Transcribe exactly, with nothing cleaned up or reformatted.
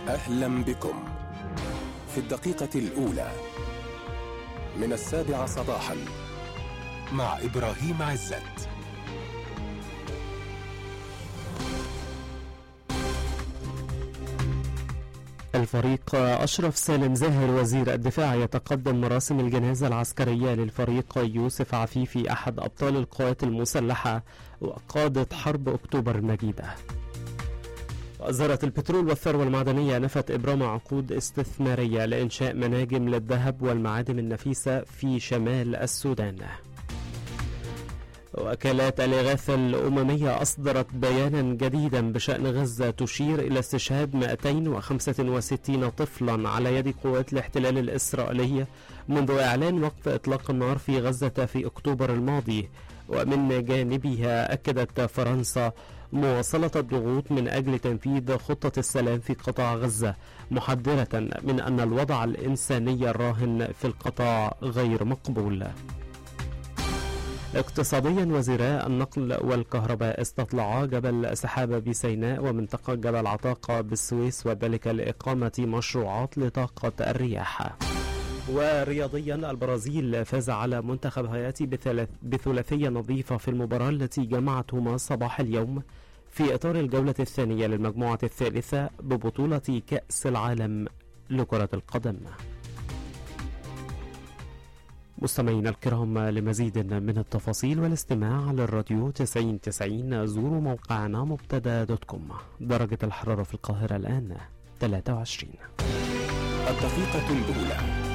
أهلا بكم في الدقيقة الأولى من السابعة صباحا مع إبراهيم عزت. الفريق أشرف سالم زاهر وزير الدفاع يتقدم مراسم الجنازة العسكرية للفريق يوسف عفيفي أحد أبطال القوات المسلحة وقادة حرب أكتوبر المجيدة. وزارة البترول والثروة المعدنية نفت إبرام عقود استثمارية لإنشاء مناجم للذهب والمعادن النفيسة في شمال السودان. وكالات الإغاثة الأممية أصدرت بيانا جديدا بشأن غزة تشير إلى استشهاد مئتين وخمسة وستين طفلا على يد قوات الاحتلال الإسرائيلي منذ إعلان وقف إطلاق النار في غزة في أكتوبر الماضي. ومن جانبها أكدت فرنسا مواصلة الضغوط من أجل تنفيذ خطة السلام في قطاع غزة، محذرة من أن الوضع الإنساني الراهن في القطاع غير مقبول. اقتصاديا، وزراء النقل والكهرباء استطلعا جبل سحابة بسيناء ومنطقة جبل عطاقة بالسويس، وذلك لإقامة مشروعات لطاقة الرياح. ورياضيا، البرازيل فاز على منتخب هايتي بثلاثية نظيفة في المباراة التي جمعتهما صباح اليوم في إطار الجولة الثانية للمجموعة الثالثة ببطولة كأس العالم لكرة القدم. مستمعينا الكرام، لمزيد من التفاصيل والاستماع للراديو تسعين تسعين زوروا موقعنا مبتدا دوت كوم. درجة الحرارة في القاهرة الآن ثلاثة وعشرين. الدقيقة الأولى